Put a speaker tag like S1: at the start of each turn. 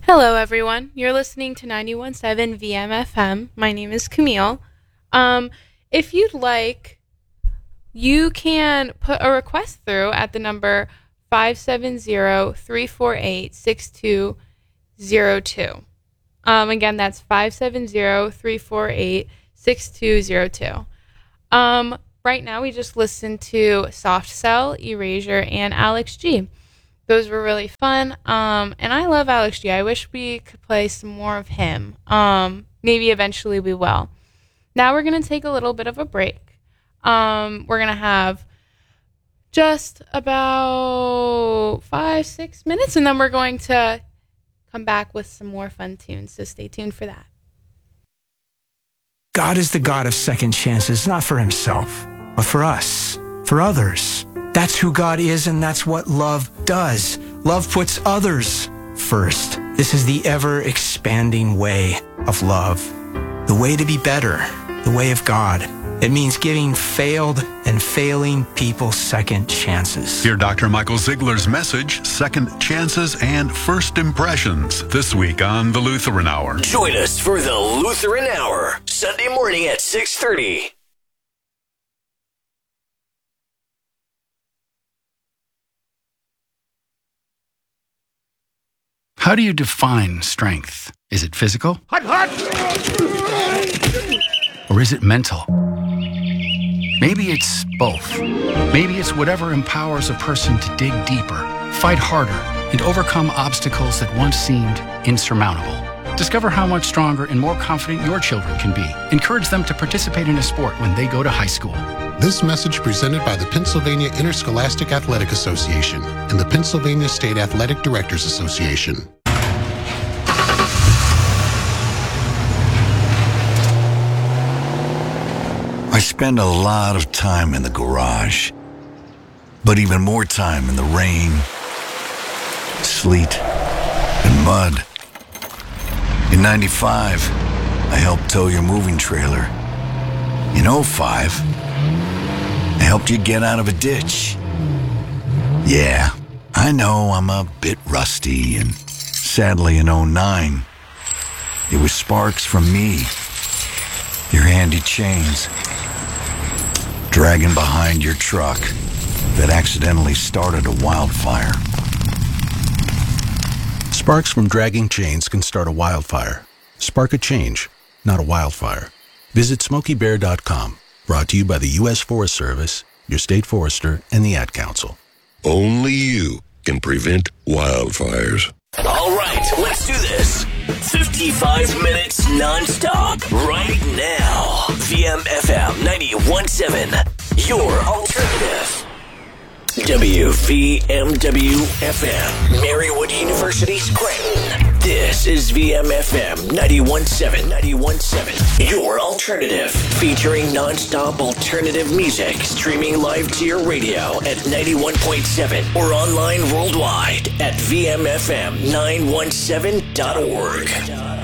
S1: Hello, everyone. You're listening to 91.7 VMFM. My name is Camille. If you'd like, you can put a request through at the number 570-348-6202. Again, that's 570-348-6202. Right now, we just listened to Soft Cell, Erasure, and Alex G. Those were really fun, and I love Alex G. I wish we could play some more of him. Maybe eventually we will. Now we're going to take a little bit of a break. We're going to have just about 5-6 minutes, and then we're going to come back with some more fun tunes, so stay tuned for that.
S2: God is the God of second chances, not for himself, but for us, for others. That's who God is, and that's what love does. Love puts others first. This is the ever-expanding way of love. The way to be better, the way of God. It means giving failed and failing people second chances.
S3: Hear Dr. Michael Ziegler's message, Second Chances and First Impressions, this week on The Lutheran Hour.
S4: Join us for The Lutheran Hour, Sunday morning at 6:30.
S5: How do you define strength? Is it physical? Or is it mental? Maybe it's both. Maybe it's whatever empowers a person to dig deeper, fight harder, and overcome obstacles that once seemed insurmountable. Discover how much stronger and more confident your children can be. Encourage them to participate in a sport when they go to high school.
S6: This message presented by the Pennsylvania Interscholastic Athletic Association and the Pennsylvania State Athletic Directors Association.
S7: I spend a lot of time in the garage, but even more time in the rain, sleet, and mud. In 95, I helped tow your moving trailer. In 05, I helped you get out of a ditch. Yeah, I know I'm a bit rusty, and sadly in 09, it was sparks from me, your handy chains, dragging behind your truck that accidentally started a wildfire.
S6: Sparks from dragging chains can start a wildfire. Spark a change, not a wildfire. Visit SmokeyBear.com. Brought to you by the U.S. Forest Service, your state forester, and the Ad Council.
S8: Only you can prevent wildfires.
S4: All right, let's do this. 55 minutes nonstop right now. VMFM 91.7, your alternative. WVMW-FM, Marywood University, Scranton. This is VMFM 91.7, your alternative. Featuring nonstop alternative music, streaming live to your radio at 91.7 or online worldwide at VMFM917.org.